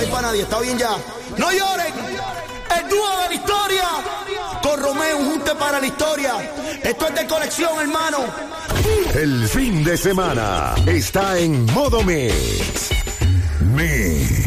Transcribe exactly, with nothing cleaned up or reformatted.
hay para nadie, está bien ya. No lloren, el dúo de la historia, con Romeo, un junte para la historia. Esto es de colección, hermano. El fin de semana está en modo mix. Mix.